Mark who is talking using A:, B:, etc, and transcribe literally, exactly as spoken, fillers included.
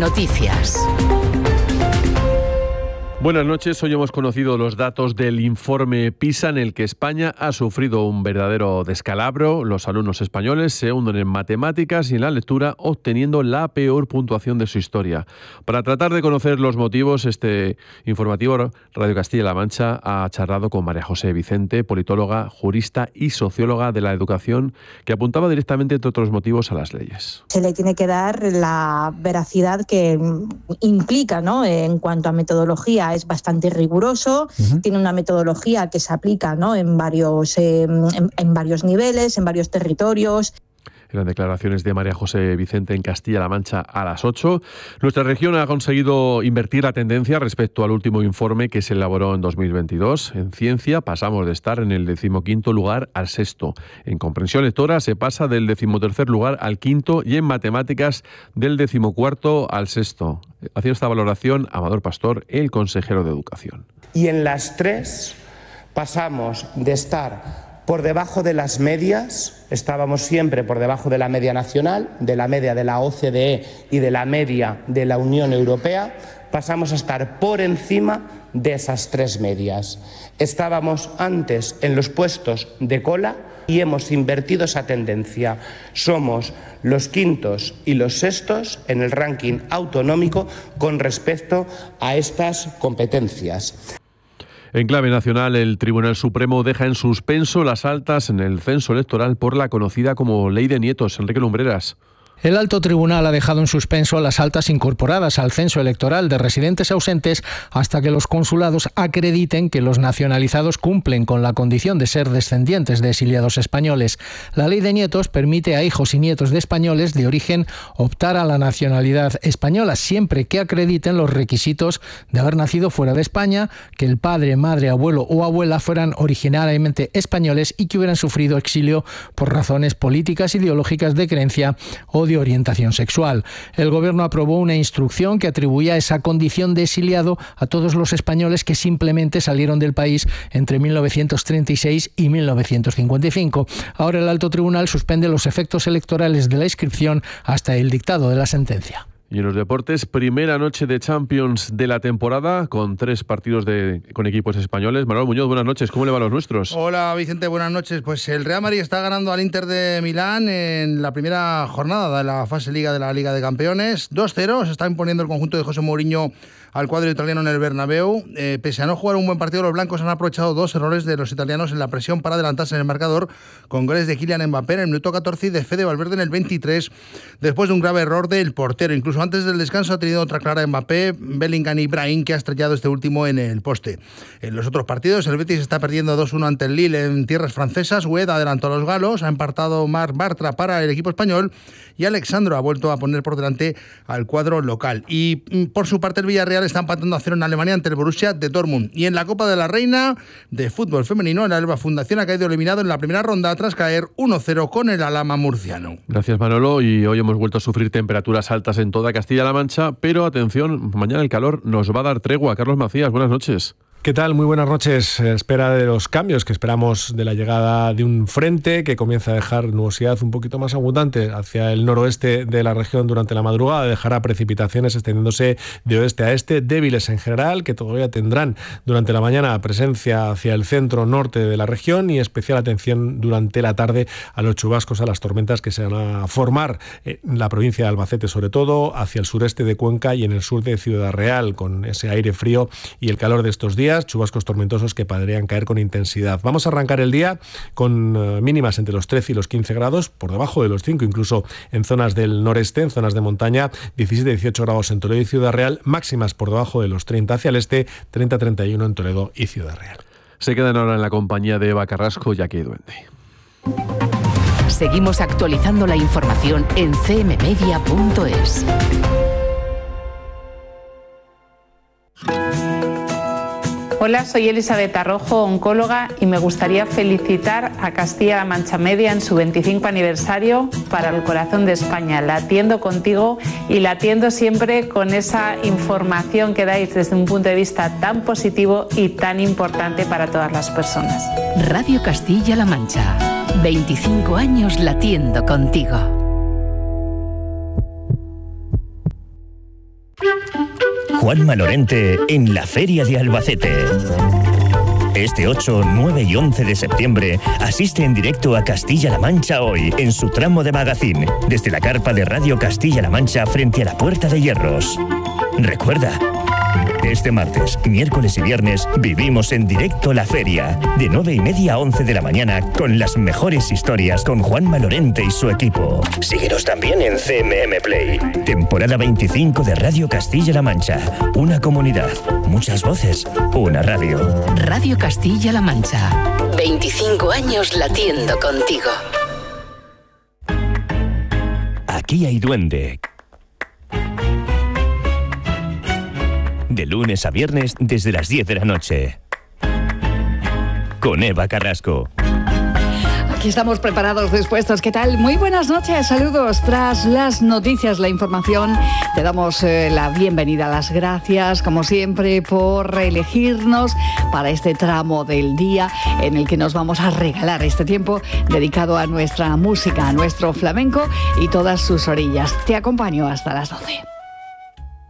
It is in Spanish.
A: Noticias.
B: Buenas noches. Hoy hemos conocido los datos del informe PISA en el que España ha sufrido un verdadero descalabro. Los alumnos españoles se hunden en matemáticas y en la lectura, obteniendo la peor puntuación de su historia. Para tratar de conocer los motivos, este informativo Radio Castilla-La Mancha ha charlado con María José Vicente, politóloga, jurista y socióloga de la educación, que apuntaba directamente, entre otros motivos, a las leyes.
C: Se le tiene que dar la veracidad que implica, ¿no?, en cuanto a metodología. Es bastante riguroso, uh-huh. Tiene una metodología que se aplica, ¿no?, en varios, eh, en, en varios niveles, en varios territorios.
B: Eran declaraciones de María José Vicente en Castilla-La Mancha a las ocho. Nuestra región ha conseguido invertir la tendencia respecto al último informe que se elaboró en dos mil veintidós. En ciencia pasamos de estar en el decimoquinto lugar al sexto. En comprensión lectora se pasa del decimotercer lugar al quinto y en matemáticas del decimocuarto al sexto. Haciendo esta valoración, Amador Pastor, el consejero de Educación.
D: Y en las tres pasamos de estar por debajo de las medias, estábamos siempre por debajo de la media nacional, de la media de la O C D E y de la media de la Unión Europea, pasamos a estar por encima de esas tres medias. Estábamos antes en los puestos de cola y hemos invertido esa tendencia. Somos los quintos y los sextos en el ranking autonómico con respecto a estas competencias.
B: En clave nacional, el Tribunal Supremo deja en suspenso las altas en el censo electoral por la conocida como Ley de Nietos. Enrique Lumbreras.
E: El alto tribunal ha dejado en suspenso las altas incorporadas al censo electoral de residentes ausentes hasta que los consulados acrediten que los nacionalizados cumplen con la condición de ser descendientes de exiliados españoles. La ley de nietos permite a hijos y nietos de españoles de origen optar a la nacionalidad española siempre que acrediten los requisitos de haber nacido fuera de España, que el padre, madre, abuelo o abuela fueran originariamente españoles y que hubieran sufrido exilio por razones políticas, ideológicas, de creencia o de de orientación sexual. El Gobierno aprobó una instrucción que atribuía esa condición de exiliado a todos los españoles que simplemente salieron del país entre mil novecientos treinta y seis y mil novecientos cincuenta y cinco. Ahora el Alto Tribunal suspende los efectos electorales de la inscripción hasta el dictado de la sentencia.
B: Y en los deportes, primera noche de Champions de la temporada con tres partidos de, con equipos españoles. Manuel Muñoz, buenas noches. ¿Cómo le van los nuestros?
F: Hola Vicente, buenas noches. Pues el Real Madrid está ganando al Inter de Milán en la primera jornada de la fase Liga de la Liga de Campeones. dos cero, se está imponiendo el conjunto de José Mourinho al cuadro italiano en el Bernabéu. Eh, pese a no jugar un buen partido, los blancos han aprovechado dos errores de los italianos en la presión para adelantarse en el marcador, con goles de Kylian Mbappé en el minuto catorce y de Fede Valverde en el veintitrés, después de un grave error del portero. Incluso antes del descanso ha tenido otra clara Mbappé, Bellingham y Brahim, que ha estrellado este último en el poste. En los otros partidos, el Betis está perdiendo dos uno ante el Lille en tierras francesas. Ueda adelantó a los galos, ha empatado Marc Bartra para el equipo español y Alexandro ha vuelto a poner por delante al cuadro local. Y por su parte el Villarreal está empatando a cero en Alemania ante el Borussia de Dortmund. Y en la Copa de la Reina de fútbol femenino, el Alba Fundación ha caído eliminado en la primera ronda tras caer uno cero con el Alhama murciano.
B: Gracias, Manolo. Y hoy hemos vuelto a sufrir temperaturas altas en toda Castilla-La Mancha, pero atención, mañana el calor nos va a dar tregua. Carlos Macías, buenas noches.
G: ¿Qué tal? Muy buenas noches. A espera de los cambios que esperamos de la llegada de un frente que comienza a dejar nubosidad un poquito más abundante hacia el noroeste de la región durante la madrugada, dejará precipitaciones extendiéndose de oeste a este, débiles en general, que todavía tendrán durante la mañana presencia hacia el centro-norte de la región y especial atención durante la tarde a los chubascos, a las tormentas que se van a formar en la provincia de Albacete, sobre todo hacia el sureste de Cuenca y en el sur de Ciudad Real, con ese aire frío y el calor de estos días. Chubascos tormentosos que podrían caer con intensidad. Vamos a arrancar el día con uh, mínimas entre los trece y los quince grados, por debajo de los cinco, incluso en zonas del noreste, en zonas de montaña, diecisiete a dieciocho grados en Toledo y Ciudad Real, máximas por debajo de los treinta hacia el este, treinta a treinta y uno en Toledo y Ciudad Real.
B: Se quedan ahora en la compañía de Eva Carrasco y aquí Duende.
A: Seguimos actualizando la información en c m media punto es.
H: Hola, soy Elizabeth Arrojo, oncóloga, y me gustaría felicitar a Castilla-La Mancha Media en su veinticinco aniversario para el corazón de España. La atiendo contigo y la atiendo siempre con esa información que dais desde un punto de vista tan positivo y tan importante para todas las personas.
A: Radio Castilla-La Mancha, veinticinco años latiendo contigo.
I: Juanma Lorente en la Feria de Albacete. Este ocho, nueve y once de septiembre asiste en directo a Castilla-La Mancha Hoy en su tramo de magazine, desde la carpa de Radio Castilla-La Mancha frente a la Puerta de Hierros. Recuerda, este martes, miércoles y viernes vivimos en directo la feria, de nueve y media a once de la mañana, con las mejores historias con Juanma Lorente y su equipo. Síguenos también en C M M Play. Temporada veinticinco de Radio Castilla-La Mancha. Una comunidad, muchas voces, una radio.
A: Radio Castilla-La Mancha. veinticinco años latiendo contigo.
I: Aquí hay duende. De lunes a viernes desde las diez de la noche. Con Eva Carrasco.
J: Aquí estamos preparados, dispuestos. ¿Qué tal? Muy buenas noches, saludos. Tras las noticias, la información, te damos eh, la bienvenida, las gracias, como siempre, por elegirnos para este tramo del día en el que nos vamos a regalar este tiempo dedicado a nuestra música, a nuestro flamenco y todas sus orillas. Te acompaño hasta las doce.